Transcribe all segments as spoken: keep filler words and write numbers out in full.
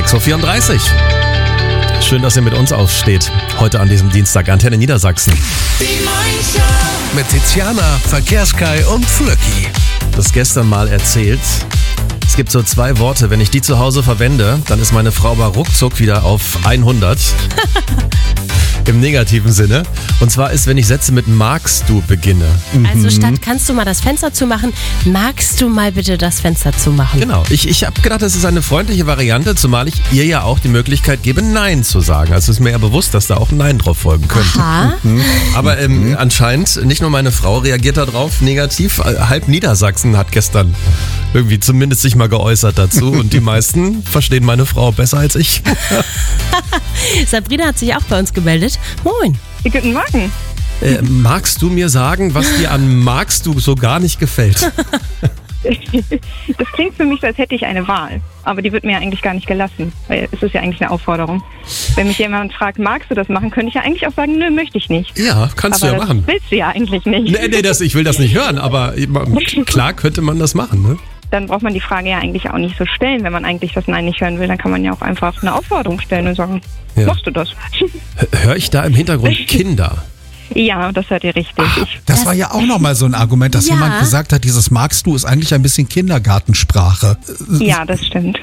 sechs Uhr vierunddreißig. Schön, dass ihr mit uns aufsteht. Heute an diesem Dienstag, Antenne Niedersachsen. Die Morning Show. Mit Tiziana, Verkehrskai und Flöcki. Das gestern mal erzählt. Es gibt so zwei Worte, wenn ich die zu Hause verwende, dann ist meine Frau aber ruckzuck wieder auf hundert. Im negativen Sinne. Und zwar ist, wenn ich Sätze mit magst du beginne. Also statt kannst du mal das Fenster zumachen, magst du mal bitte das Fenster zumachen? Genau. Ich, ich habe gedacht, das ist eine freundliche Variante, zumal ich ihr ja auch die Möglichkeit gebe, Nein zu sagen. Also ist mir ja bewusst, dass da auch ein Nein drauf folgen könnte. Aha. Aber ähm, anscheinend, nicht nur meine Frau reagiert darauf negativ, halb Niedersachsen hat gestern irgendwie zumindest sich mal geäußert dazu und die meisten verstehen meine Frau besser als ich. Sabrina hat sich auch bei uns gemeldet. Moin. Guten Morgen. Äh, magst du mir sagen, was dir an magst du so gar nicht gefällt? Das klingt für mich so, als hätte ich eine Wahl. Aber die wird mir ja eigentlich gar nicht gelassen. Weil es ist ja eigentlich eine Aufforderung. Wenn mich jemand fragt, magst du das machen, könnte ich ja eigentlich auch sagen, nö, möchte ich nicht. Ja, kannst aber du ja machen. Das willst du ja eigentlich nicht. Nee, nee, das, ich will das nicht hören, aber klar könnte man das machen, ne? Dann braucht man die Frage ja eigentlich auch nicht so stellen. Wenn man eigentlich das Nein nicht hören will, dann kann man ja auch einfach eine Aufforderung stellen und sagen, Ja. machst du das? Höre ich da im Hintergrund Kinder? Ja, das hört ihr richtig. Ich, Das war ja auch nochmal so ein Argument, dass Ja. jemand gesagt hat, dieses magst du ist eigentlich ein bisschen Kindergartensprache. ja, das stimmt.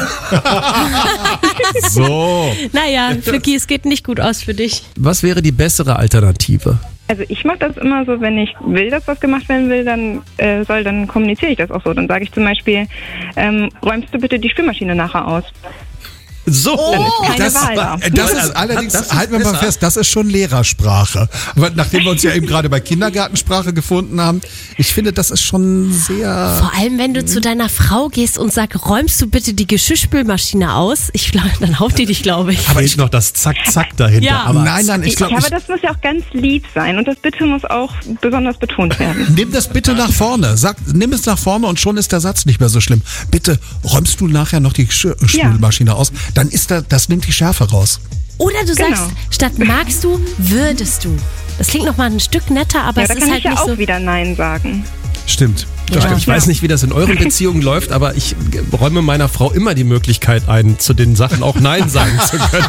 So. Naja, Flücki, es geht nicht gut aus für dich. Was wäre die bessere Alternative? Also ich mache das immer so, wenn ich will, dass was gemacht werden will, dann äh, soll, dann kommuniziere ich das auch so. Dann sage ich zum Beispiel, ähm, räumst du bitte die Spülmaschine nachher aus? So. Dann ist keine Das, Wahl da. das ist allerdings, das ist halten wir mal besser. fest, das ist schon Lehrersprache. Aber nachdem wir uns ja eben gerade bei Kindergartensprache gefunden haben, ich finde, das ist schon sehr... Vor allem, wenn du zu deiner Frau gehst und sagst, räumst du bitte die Geschirrspülmaschine aus? Ich glaube, dann haut die dich, glaube ich. Aber ich noch das Zack-Zack dahinter. Ja. Aber Nein, nein, ich Ich, glaube, aber das muss ja auch ganz lieb sein und das Bitte muss auch besonders betont werden. nimm das bitte nach vorne. Sag, nimm es nach vorne und schon ist der Satz nicht mehr so schlimm. Bitte räumst du nachher noch die Sch- Spülmaschine aus, dann ist da, das nimmt die Schärfe raus. Oder du Genau. sagst, statt magst du, würdest du. Das klingt nochmal ein Stück netter, aber Ja, es da ist kann halt ich ja nicht auch so... wieder Nein sagen. Stimmt. Ja. stimmt. Ich weiß nicht, wie das in euren Beziehungen läuft, aber ich räume meiner Frau immer die Möglichkeit ein, zu den Sachen auch Nein sagen zu können.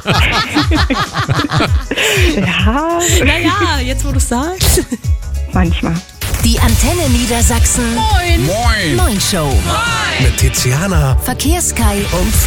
Ja, Naja, jetzt wo du es sagst. manchmal. Die Antenne Niedersachsen. Moin. Moin Show. Mit Tiziana Verkehrskai und